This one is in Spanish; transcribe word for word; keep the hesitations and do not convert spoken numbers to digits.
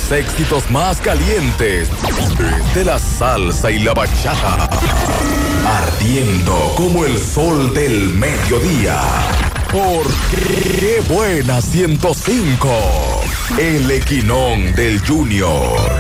Los éxitos más calientes de la salsa y la bachata, ardiendo como el sol del mediodía. Por Qué Buena ciento cinco, el Equinón del Junior.